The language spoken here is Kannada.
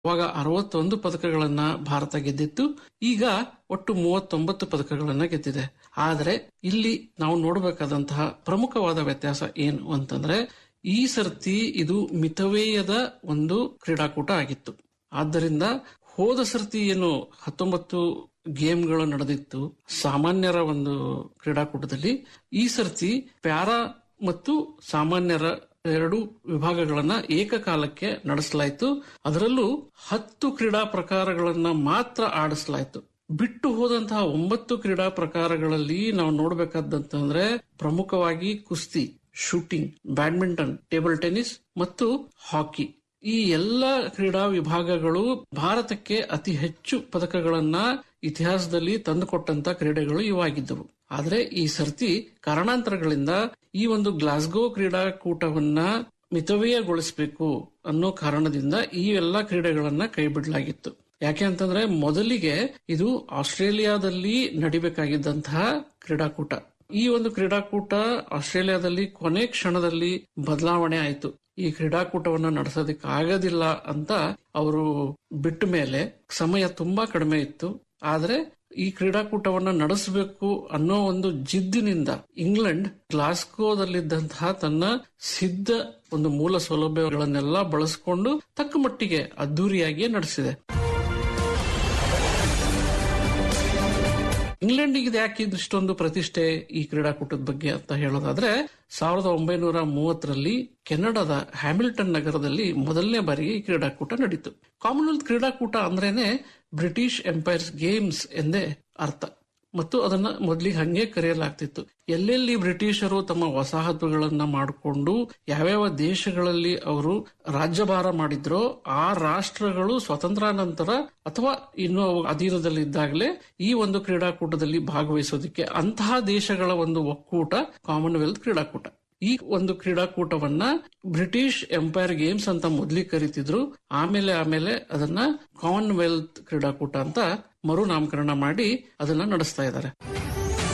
ಅವಾಗ 61 ಪದಕಗಳನ್ನ ಭಾರತ ಗೆದ್ದಿತ್ತು. ಈಗ ಒಟ್ಟು 39 ಪದಕಗಳನ್ನ ಗೆದ್ದಿದೆ. ಆದರೆ ಇಲ್ಲಿ ನಾವು ನೋಡಬೇಕಾದಂತಹ ಪ್ರಮುಖವಾದ ವ್ಯತ್ಯಾಸ ಏನು ಅಂತಂದ್ರೆ, ಈ ಸರ್ತಿ ಇದು ಮಿತವ್ಯಯದ ಒಂದು ಕ್ರೀಡಾಕೂಟ ಆಗಿತ್ತು. ಆದ್ದರಿಂದ ಹೋದ ಸರ್ತಿ ಏನು 19 ಗೇಮ್ಗಳು ನಡೆದಿತ್ತು ಸಾಮಾನ್ಯರ ಒಂದು ಕ್ರೀಡಾಕೂಟದಲ್ಲಿ, ಈ ಸರ್ತಿ ಪ್ಯಾರಾ ಮತ್ತು ಸಾಮಾನ್ಯರ 2 ವಿಭಾಗಗಳನ್ನ ಏಕಕಾಲಕ್ಕೆ ನಡೆಸಲಾಯಿತು. ಅದರಲ್ಲೂ 10 ಕ್ರೀಡಾ ಪ್ರಕಾರಗಳನ್ನ ಮಾತ್ರ ಆಡಿಸಲಾಯಿತು. ಬಿಟ್ಟು ಹೋದಂತಹ 9 ಕ್ರೀಡಾ ಪ್ರಕಾರಗಳಲ್ಲಿ ನಾವು ನೋಡಬೇಕಾದಂತಂದ್ರೆ ಪ್ರಮುಖವಾಗಿ ಕುಸ್ತಿ, ಶೂಟಿಂಗ್, ಬ್ಯಾಡ್ಮಿಂಟನ್, ಟೇಬಲ್ ಟೆನ್ನಿಸ್ ಮತ್ತು ಹಾಕಿ. ಈ ಎಲ್ಲ ಕ್ರೀಡಾ ವಿಭಾಗಗಳು ಭಾರತಕ್ಕೆ ಅತಿ ಹೆಚ್ಚು ಪದಕಗಳನ್ನ ಇತಿಹಾಸದಲ್ಲಿ ತಂದುಕೊಟ್ಟಂತ ಕ್ರೀಡೆಗಳು ಇವಾಗಿದ್ದವು. ಆದ್ರೆ ಈ ಸರ್ತಿ ಕಾರಣಾಂತರಗಳಿಂದ ಈ ಒಂದು ಗ್ಲಾಸ್ಗೋ ಕ್ರೀಡಾಕೂಟವನ್ನ ಮಿತವ್ಯಯಗೊಳಿಸಬೇಕು ಅನ್ನೋ ಕಾರಣದಿಂದ ಈ ಎಲ್ಲ ಕ್ರೀಡೆಗಳನ್ನ ಕೈ ಬಿಡಲಾಗಿತ್ತು. ಯಾಕೆ ಅಂತಂದ್ರೆ ಮೊದಲಿಗೆ ಇದು ಆಸ್ಟ್ರೇಲಿಯಾದಲ್ಲಿ ನಡಿಬೇಕಾಗಿದ್ದಂತಹ ಕ್ರೀಡಾಕೂಟ. ಈ ಒಂದು ಕ್ರೀಡಾಕೂಟ ಆಸ್ಟ್ರೇಲಿಯಾದಲ್ಲಿ ಕೊನೆ ಕ್ಷಣದಲ್ಲಿ ಬದಲಾವಣೆ ಆಯಿತು. ಈ ಕ್ರೀಡಾಕೂಟವನ್ನ ನಡೆಸೋದಕ್ಕೆ ಆಗೋದಿಲ್ಲ ಅಂತ ಅವರು ಬಿಟ್ಟ ಮೇಲೆ ಸಮಯ ತುಂಬಾ ಕಡಿಮೆ ಇತ್ತು. ಆದ್ರೆ ಈ ಕ್ರೀಡಾಕೂಟವನ್ನ ನಡೆಸಬೇಕು ಅನ್ನೋ ಒಂದು ಜಿದ್ದಿನಿಂದ ಇಂಗ್ಲೆಂಡ್ ಗ್ಲಾಸ್ಗೋದಲ್ಲಿದ್ದಂತಹ ತನ್ನ ಸಿದ್ಧ ಒಂದು ಮೂಲ ಸೌಲಭ್ಯಗಳನ್ನೆಲ್ಲ ಬಳಸಿಕೊಂಡು ತಕ್ಕ ಮಟ್ಟಿಗೆ ಅದ್ದೂರಿಯಾಗಿಯೇ ನಡೆಸಿದೆ. ಇಂಗ್ಲೆಂಡಿಗೆ ಯಾಕೆ ಇಷ್ಟೊಂದು ಪ್ರತಿಷ್ಠೆ ಈ ಕ್ರೀಡಾಕೂಟದ ಬಗ್ಗೆ ಅಂತ ಹೇಳೋದಾದ್ರೆ, 1930ರಲ್ಲಿ ಕೆನಡಾದ ಹ್ಯಾಮಿಲ್ಟನ್ ನಗರದಲ್ಲಿ ಮೊದಲನೇ ಬಾರಿಗೆ ಈ ಕ್ರೀಡಾಕೂಟ ನಡೀತು. ಕಾಮನ್ವೆಲ್ತ್ ಕ್ರೀಡಾಕೂಟ ಅಂದ್ರೇನೆ ಬ್ರಿಟಿಷ್ ಎಂಪೈರ್ಸ್ ಗೇಮ್ಸ್ ಎಂದೇ ಅರ್ಥ ಮತ್ತು ಅದನ್ನ ಮೊದಲಿಗೆ ಹಂಗೆ ಕರೆಯಲಾಗ್ತಿತ್ತು. ಎಲ್ಲೆಲ್ಲಿ ಬ್ರಿಟಿಷರು ತಮ್ಮ ವಸಾಹತುಗಳನ್ನ ಮಾಡಿಕೊಂಡು ಯಾವ್ಯಾವ ದೇಶಗಳಲ್ಲಿ ಅವರು ರಾಜ್ಯಭಾರ ಮಾಡಿದ್ರೋ ಆ ರಾಷ್ಟ್ರಗಳು ಸ್ವತಂತ್ರಾನಂತರ ಅಥವಾ ಇನ್ನು ಅಧೀನದಲ್ಲಿದ್ದಾಗಲೇ ಈ ಒಂದು ಕ್ರೀಡಾಕೂಟದಲ್ಲಿ ಭಾಗವಹಿಸೋದಕ್ಕೆ ಅಂತಹ ದೇಶಗಳ ಒಂದು ಒಕ್ಕೂಟ ಕಾಮನ್ವೆಲ್ತ್ ಕ್ರೀಡಾಕೂಟ. ಈ ಒಂದು ಕ್ರೀಡಾಕೂಟವನ್ನ ಬ್ರಿಟಿಷ್ ಎಂಪೈರ್ ಗೇಮ್ಸ್ ಅಂತ ಮೊದಲಿಗೆ ಕರೀತಿದ್ರು. ಆಮೇಲೆ ಅದನ್ನ ಕಾಮನ್ವೆಲ್ತ್ ಕ್ರೀಡಾಕೂಟ ಅಂತ ಮರು ನಾಮಕರಣ ಮಾಡಿ ಅದನ್ನ ನಡೆಸ್ತಾ ಇದ್ದಾರೆ.